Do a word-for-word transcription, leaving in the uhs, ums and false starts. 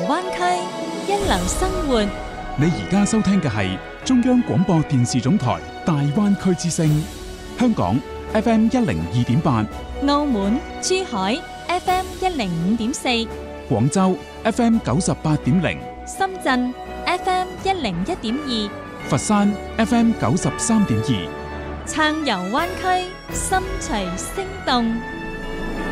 灣區，一流生活。 你而家收聽嘅係中央廣播電視總台大灣區之聲，香港 F M 一零二點八， 澳門、珠海 F M 一零五點四， 廣州 F M 九十八點零， 深圳 F M 一零一點二， 佛山 F M 九十三點二， 撐遊灣區，心隨聲動。